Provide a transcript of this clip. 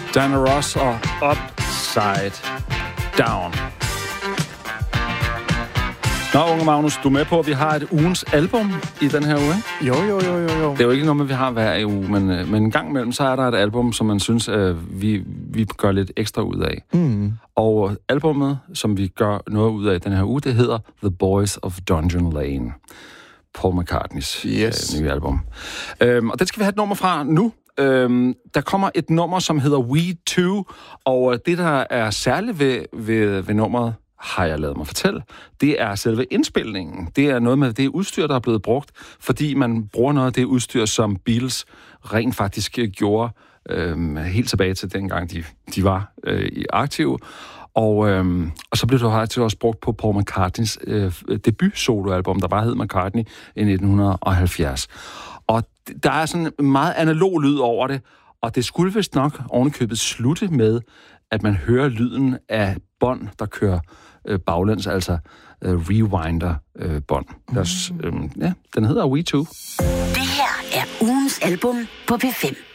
Diana Ross og Upside Down. Nå, unge Magnus, du er med på, at vi har et ugens album i den her uge, ikke? Jo. Det er jo ikke noget, vi har hver uge, men en gang imellem, så er der et album, som man synes, vi gør lidt ekstra ud af. Mm. Og albummet, som vi gør noget ud af den her uge, det hedder The Boys of Dungeon Lane. Paul McCartneys nye album. Og det skal vi have et nummer fra nu. Der kommer et nummer, som hedder We Too, og det, der er særligt ved nummeret, har jeg lavet mig fortælle, det er selve indspilningen. Det er noget med det udstyr, der er blevet brugt, fordi man bruger noget af det udstyr, som Beatles rent faktisk gjorde helt tilbage til dengang, de var aktive. Og så blev det faktisk også brugt på Paul McCartneys debut-soloalbum, der bare hed McCartney i 1970. Og der er sådan en meget analog lyd over det, og det skulle vist nok ovenikøbet slutte med, at man hører lyden af bånd, der kører baglæns, altså rewinder-bånd. Den hedder We Too. Det her er ugens album på P5.